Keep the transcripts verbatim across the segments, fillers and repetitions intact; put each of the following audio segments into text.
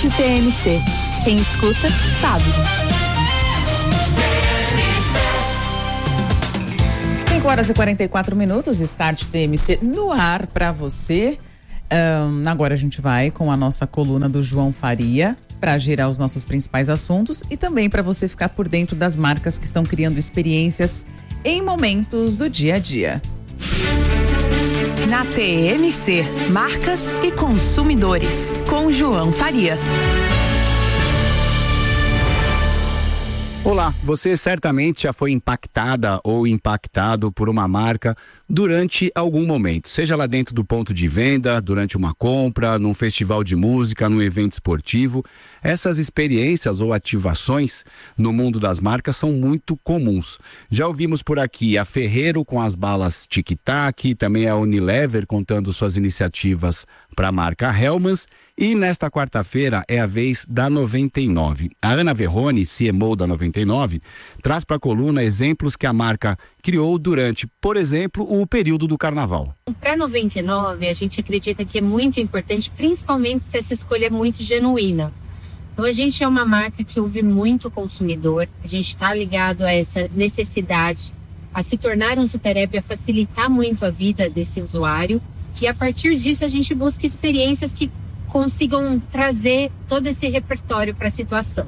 T M C. Quem escuta, sabe. cinco horas e quarenta e quatro minutos, Start T M C no ar para você. Um, agora a gente vai com a nossa coluna do João Faria para girar os nossos principais assuntos e também para você ficar por dentro das marcas que estão criando experiências em momentos do dia a dia. Na T M C, marcas e consumidores, com João Faria. Olá, você certamente já foi impactada ou impactado por uma marca durante algum momento, seja lá dentro do ponto de venda, durante uma compra, num festival de música, num evento esportivo. Essas experiências ou ativações no mundo das marcas são muito comuns. Já ouvimos por aqui a Ferrero com as balas Tic Tac, também a Unilever contando suas iniciativas para a marca Hellmann's. E nesta quarta-feira é a vez da noventa e nove. A Ana Verrone, C M O da noventa e nove, traz para a coluna exemplos que a marca criou durante, por exemplo, o período do carnaval. Para noventa e nove, a gente acredita que é muito importante, principalmente se essa escolha é muito genuína. Então a gente é uma marca que ouve muito o consumidor, a gente está ligado a essa necessidade, a se tornar um super app, a facilitar muito a vida desse usuário. E a partir disso a gente busca experiências que consigam trazer todo esse repertório para a situação.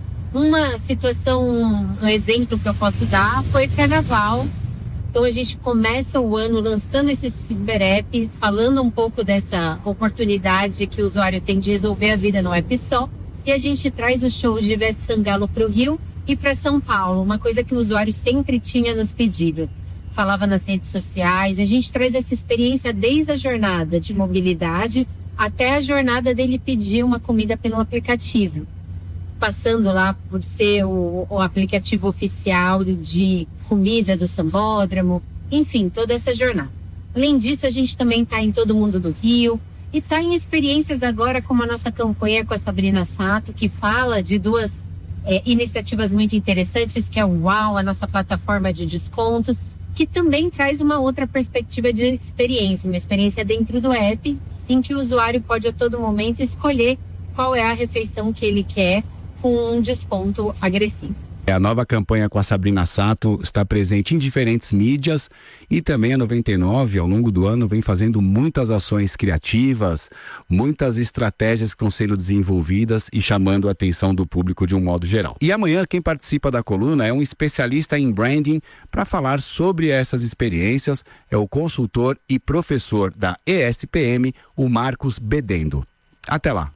Uma situação, um exemplo que eu posso dar foi Carnaval. Então a gente começa o ano lançando esse super app, falando um pouco dessa oportunidade que o usuário tem de resolver a vida no app só. E a gente traz o show de Ivete Sangalo para o Rio e para São Paulo, uma coisa que o usuário sempre tinha nos pedido. Falava nas redes sociais, a gente traz essa experiência desde a jornada de mobilidade até a jornada dele pedir uma comida pelo aplicativo, passando lá por ser o, o aplicativo oficial de comida do Sambódromo, enfim, toda essa jornada. Além disso, a gente também está em Todo Mundo do Rio e está em experiências agora como a nossa campanha com a Sabrina Sato, que fala de duas é, iniciativas muito interessantes, que é o Uau, a nossa plataforma de descontos, que também traz uma outra perspectiva de experiência, uma experiência dentro do app, em que o usuário pode a todo momento escolher qual é a refeição que ele quer com um desconto agressivo. A nova campanha com a Sabrina Sato está presente em diferentes mídias e também a noventa e nove, ao longo do ano, vem fazendo muitas ações criativas, muitas estratégias que estão sendo desenvolvidas e chamando a atenção do público de um modo geral. E amanhã quem participa da coluna é um especialista em branding para falar sobre essas experiências, é o consultor e professor da E S P M, o Marcos Bedendo. Até lá!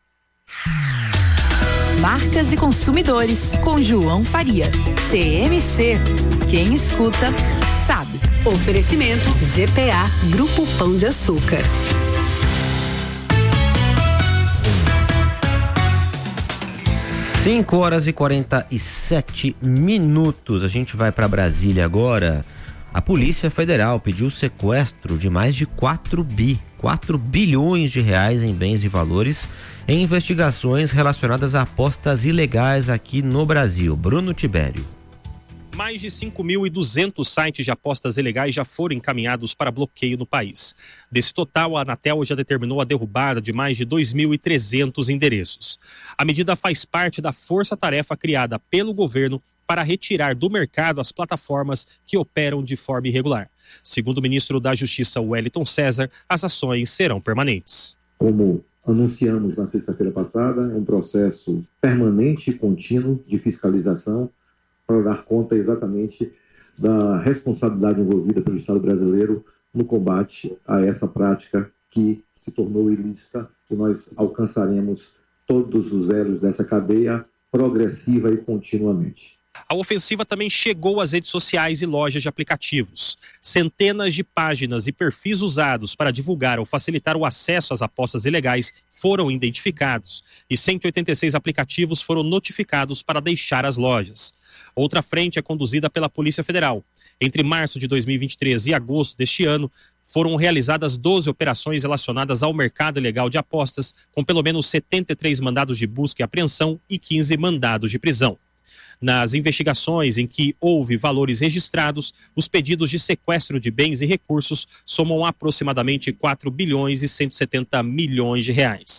Marcas e consumidores, com João Faria. T M C. Quem escuta, sabe. Oferecimento G P A, Grupo Pão de Açúcar. cinco horas e quarenta e sete minutos. A gente vai para Brasília agora. A Polícia Federal pediu o sequestro de mais de quatro bi, quatro bilhões de reais em bens e valores em investigações relacionadas a apostas ilegais aqui no Brasil. Bruno Tibério. Mais de cinco mil e duzentos sites de apostas ilegais já foram encaminhados para bloqueio no país. Desse total, a Anatel já determinou a derrubada de mais de dois mil e trezentos endereços. A medida faz parte da força-tarefa criada pelo governo para retirar do mercado as plataformas que operam de forma irregular. Segundo o ministro da Justiça, Wellington César, as ações serão permanentes. Como anunciamos na sexta-feira passada, é um processo permanente e contínuo de fiscalização para dar conta exatamente da responsabilidade envolvida pelo Estado brasileiro no combate a essa prática que se tornou ilícita, e nós alcançaremos todos os elos dessa cadeia progressiva e continuamente. A ofensiva também chegou às redes sociais e lojas de aplicativos. Centenas de páginas e perfis usados para divulgar ou facilitar o acesso às apostas ilegais foram identificados e cento e oitenta e seis aplicativos foram notificados para deixar as lojas. Outra frente é conduzida pela Polícia Federal. Entre março de dois mil e vinte e três e agosto deste ano, foram realizadas doze operações relacionadas ao mercado ilegal de apostas, com pelo menos setenta e três mandados de busca e apreensão e quinze mandados de prisão. Nas investigações em que houve valores registrados, os pedidos de sequestro de bens e recursos somam aproximadamente quatro bilhões e cento e setenta milhões de reais.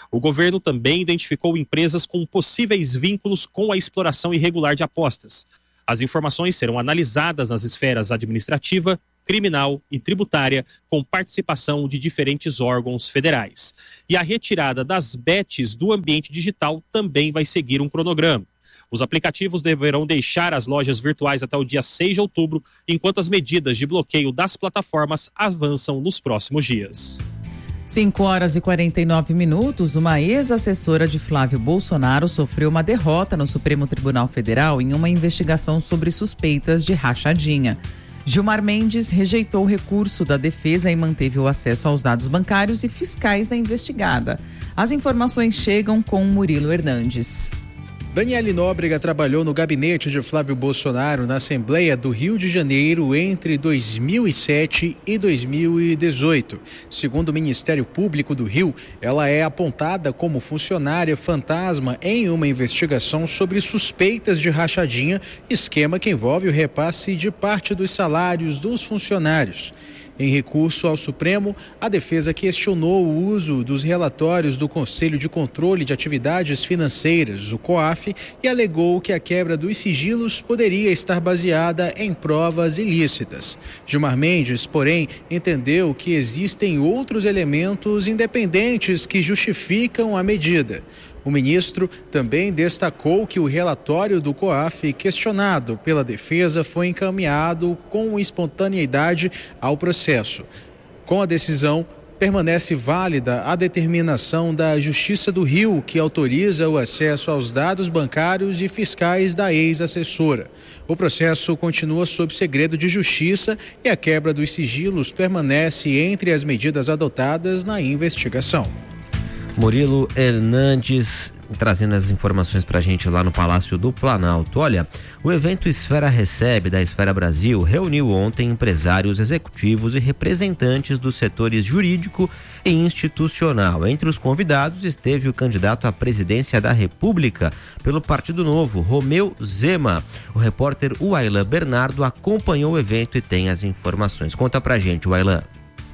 O governo também identificou empresas com possíveis vínculos com a exploração irregular de apostas. As informações serão analisadas nas esferas administrativa, criminal e tributária, com participação de diferentes órgãos federais. E a retirada das bets do ambiente digital também vai seguir um cronograma. Os aplicativos deverão deixar as lojas virtuais até o dia seis de outubro, enquanto as medidas de bloqueio das plataformas avançam nos próximos dias. cinco horas e quarenta e nove minutos, uma ex-assessora de Flávio Bolsonaro sofreu uma derrota no Supremo Tribunal Federal em uma investigação sobre suspeitas de rachadinha. Gilmar Mendes rejeitou o recurso da defesa e manteve o acesso aos dados bancários e fiscais da investigada. As informações chegam com Murilo Hernandes. Daniele Nóbrega trabalhou no gabinete de Flávio Bolsonaro na Assembleia do Rio de Janeiro entre dois mil e sete e dois mil e dezoito. Segundo o Ministério Público do Rio, ela é apontada como funcionária fantasma em uma investigação sobre suspeitas de rachadinha, esquema que envolve o repasse de parte dos salários dos funcionários. Em recurso ao Supremo, a defesa questionou o uso dos relatórios do Conselho de Controle de Atividades Financeiras, o COAF, e alegou que a quebra dos sigilos poderia estar baseada em provas ilícitas. Gilmar Mendes, porém, entendeu que existem outros elementos independentes que justificam a medida. O ministro também destacou que o relatório do COAF, questionado pela defesa, foi encaminhado com espontaneidade ao processo. Com a decisão, permanece válida a determinação da Justiça do Rio, que autoriza o acesso aos dados bancários e fiscais da ex-assessora. O processo continua sob segredo de justiça e a quebra dos sigilos permanece entre as medidas adotadas na investigação. Murilo Hernandes trazendo as informações pra gente lá no Palácio do Planalto. Olha, o evento Esfera Recebe da Esfera Brasil reuniu ontem empresários executivos e representantes dos setores jurídico e institucional. Entre os convidados esteve o candidato à presidência da República pelo Partido Novo, Romeu Zema. O repórter Wailan Bernardo acompanhou o evento e tem as informações. Conta pra gente, Wailan.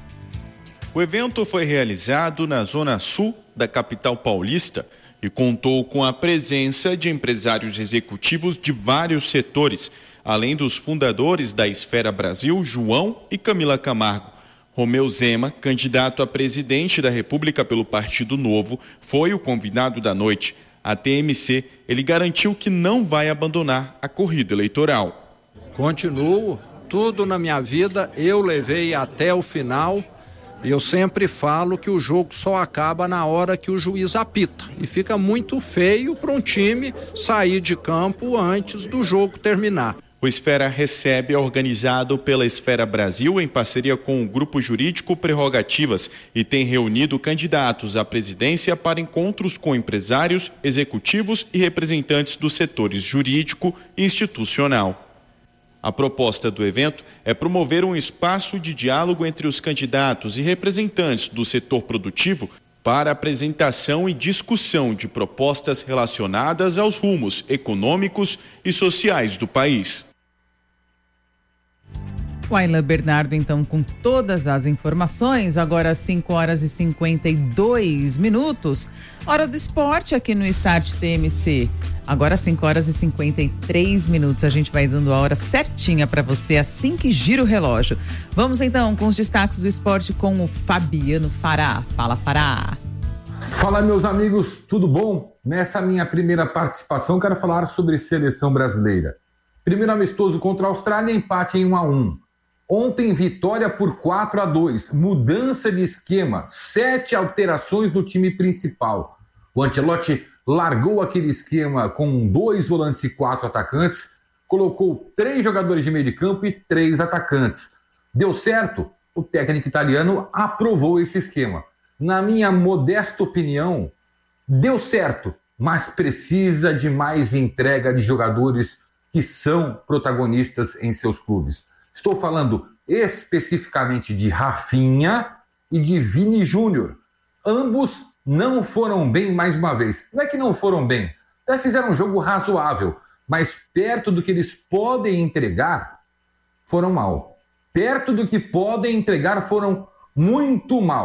O evento foi realizado na Zona Sul da capital paulista e contou com a presença de empresários executivos de vários setores, além dos fundadores da Esfera Brasil, João e Camila Camargo. Romeu Zema, candidato a presidente da República pelo Partido Novo, foi o convidado da noite. A T M C, ele garantiu que não vai abandonar a corrida eleitoral. Continuo, tudo na minha vida eu levei até o final. Eu sempre falo que o jogo só acaba na hora que o juiz apita. E fica muito feio para um time sair de campo antes do jogo terminar. O Esfera Recebe é organizado pela Esfera Brasil em parceria com o Grupo Jurídico Prerrogativas e tem reunido candidatos à presidência para encontros com empresários, executivos e representantes dos setores jurídico e institucional. A proposta do evento é promover um espaço de diálogo entre os candidatos e representantes do setor produtivo para apresentação e discussão de propostas relacionadas aos rumos econômicos e sociais do país. Wailan Bernardo, então, com todas as informações. Agora cinco horas e cinquenta e dois minutos. Hora do esporte aqui no Start T M C. Agora cinco horas e cinquenta e três minutos. A gente vai dando a hora certinha para você assim que gira o relógio. Vamos então com os destaques do esporte com o Fabiano Fará. Fala, Fará. Fala, meus amigos, tudo bom? Nessa minha primeira participação, quero falar sobre seleção brasileira. Primeiro amistoso contra a Austrália, empate em um a um. Ontem, vitória por quatro a dois, mudança de esquema, sete alterações no time principal. O Ancelotti largou aquele esquema com dois volantes e quatro atacantes, colocou três jogadores de meio de campo e três atacantes. Deu certo? O técnico italiano aprovou esse esquema. Na minha modesta opinião, deu certo, mas precisa de mais entrega de jogadores que são protagonistas em seus clubes. Estou falando especificamente de Rafinha e de Vini Júnior. Ambos não foram bem mais uma vez. Não é que não foram bem, até fizeram um jogo razoável, mas perto do que eles podem entregar, foram mal. Perto do que podem entregar, foram muito mal.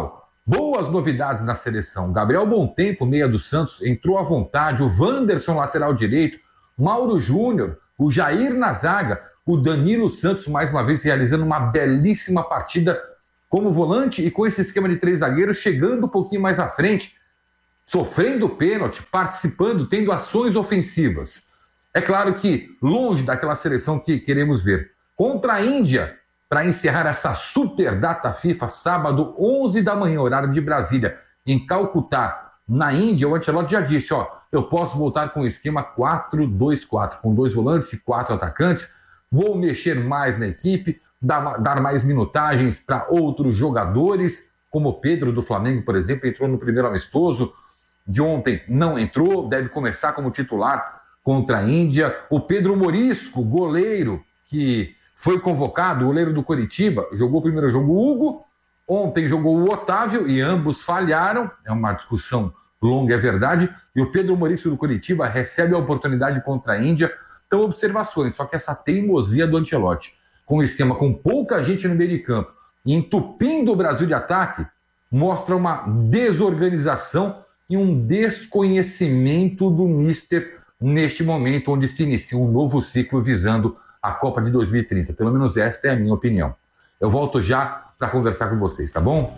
Boas novidades na seleção. Gabriel Bontempo, meia do Santos, entrou à vontade. O Wanderson, lateral direito. Mauro Júnior, o Jair na zaga. O Danilo Santos, mais uma vez, realizando uma belíssima partida como volante e com esse esquema de três zagueiros, chegando um pouquinho mais à frente, sofrendo pênalti, participando, tendo ações ofensivas. É claro que longe daquela seleção que queremos ver. Contra a Índia, para encerrar essa super data FIFA, sábado, onze da manhã, horário de Brasília, em Calcutá, na Índia, o Ancelotti já disse, ó, eu posso voltar com o esquema quatro dois quatro, com dois volantes e quatro atacantes, vou mexer mais na equipe, dar, dar mais minutagens para outros jogadores, como o Pedro do Flamengo, por exemplo, entrou no primeiro amistoso, de ontem não entrou, deve começar como titular contra a Índia. O Pedro Morisco, goleiro, que foi convocado, goleiro do Coritiba, jogou o primeiro jogo o Hugo, ontem jogou o Otávio e ambos falharam, é uma discussão longa, é verdade, e o Pedro Morisco do Coritiba recebe a oportunidade contra a Índia. Então, observações, só que essa teimosia do Ancelotti, com um esquema com pouca gente no meio de campo, entupindo o Brasil de ataque, mostra uma desorganização e um desconhecimento do míster neste momento onde se inicia um novo ciclo visando a Copa de dois mil e trinta. Pelo menos esta é a minha opinião. Eu volto já para conversar com vocês, tá bom?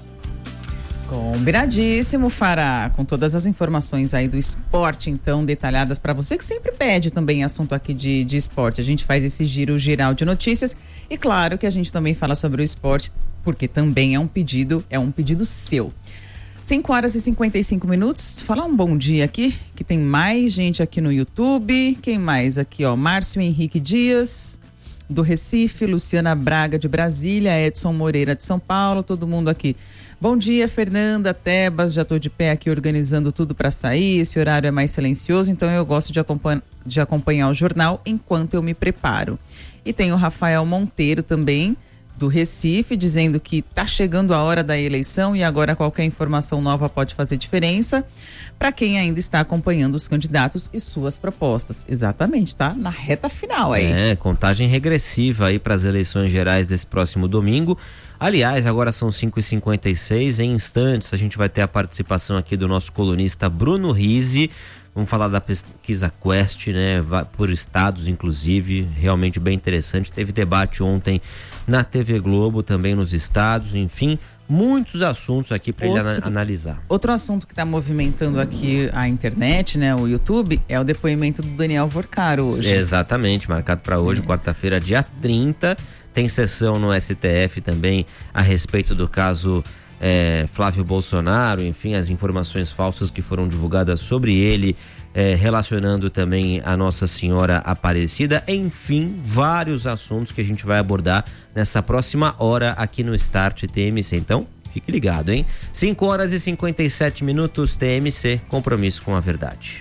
Combinadíssimo, Fará, com todas as informações aí do esporte, então, detalhadas para você, que sempre pede também assunto aqui de, de esporte. A gente faz esse giro geral de notícias e claro que a gente também fala sobre o esporte, porque também é um pedido, é um pedido seu. cinco horas e cinquenta e cinco minutos, falar um bom dia aqui, que tem mais gente aqui no YouTube. Quem mais aqui, ó? Márcio Henrique Dias, do Recife, Luciana Braga de Brasília, Edson Moreira de São Paulo, todo mundo aqui. Bom dia, Fernanda, Tebas, já estou de pé aqui organizando tudo para sair, esse horário é mais silencioso, então eu gosto de, acompanha, de acompanhar o jornal enquanto eu me preparo. E tem o Rafael Monteiro também, do Recife, dizendo que está chegando a hora da eleição e agora qualquer informação nova pode fazer diferença para quem ainda está acompanhando os candidatos e suas propostas. Exatamente, tá? Na reta final aí. É, contagem regressiva aí para as eleições gerais desse próximo domingo. Aliás, agora são cinco e cinquenta e seis, em instantes a gente vai ter a participação aqui do nosso colunista Bruno Rizzi. Vamos falar da pesquisa Quest, né? Por estados, inclusive, realmente bem interessante. Teve debate ontem na T V Globo, também nos estados, enfim, muitos assuntos aqui para ele ana- analisar. Outro assunto que está movimentando aqui a internet, né, o YouTube, é o depoimento do Daniel Vorcaro hoje. Exatamente, marcado para hoje, é. quarta-feira, dia trinta. Tem sessão no S T F também a respeito do caso é, Flávio Bolsonaro, enfim, as informações falsas que foram divulgadas sobre ele, é, relacionando também a Nossa Senhora Aparecida, enfim, vários assuntos que a gente vai abordar nessa próxima hora aqui no Start T M C. Então, fique ligado, hein? cinco horas e cinquenta e sete minutos, T M C, compromisso com a verdade.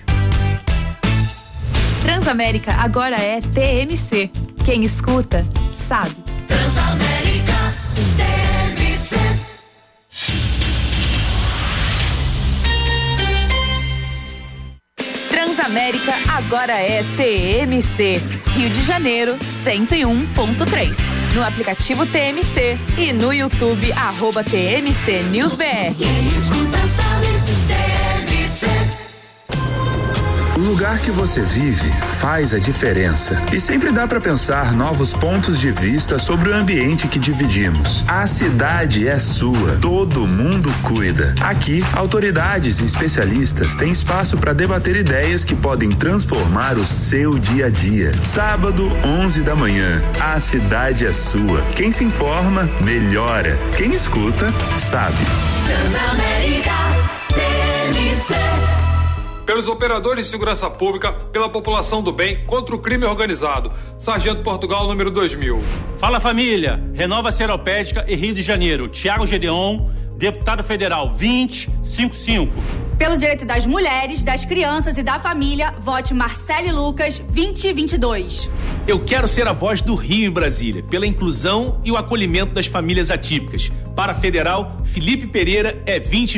Transamérica agora é T M C. Quem escuta, sabe. Transamérica T M C. Transamérica agora é T M C. Rio de Janeiro, cento e um ponto três. No aplicativo T M C e no YouTube, arroba T M C News B R. Quem escuta sabe, T M C. O lugar que você vive faz a diferença e sempre dá para pensar novos pontos de vista sobre o ambiente que dividimos. A cidade é sua, todo mundo cuida. Aqui, autoridades e especialistas têm espaço para debater ideias que podem transformar o seu dia a dia. Sábado, onze da manhã, a cidade é sua. Quem se informa, melhora. Quem escuta, sabe. Transamérica T M C. Pelos operadores de segurança pública, pela população do bem, contra o crime organizado. Sargento Portugal, número dois mil. Fala, família. Renova Seropédica e Rio de Janeiro. Tiago Gedeon, deputado federal, vinte cinquenta e cinco. Pelo direito das mulheres, das crianças e da família, vote Marcele Lucas, vinte vinte e dois. Eu quero ser a voz do Rio em Brasília, pela inclusão e o acolhimento das famílias atípicas. Para federal, Felipe Pereira é vinte